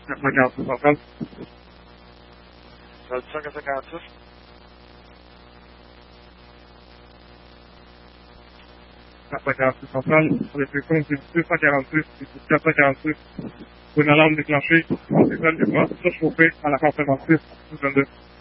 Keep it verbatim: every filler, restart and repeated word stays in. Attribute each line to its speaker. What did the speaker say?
Speaker 1: quatre cent quarante-six centrale.
Speaker 2: Ça dit quatre cent quarante-six?
Speaker 1: quatre cent quarante-six centrale, réflexion c'est deux cent quarante-six, c'est quatre cent quarante-six. Une alarme déclenchée, on déconne, ça chauffé à la conférence six, vingt-deux.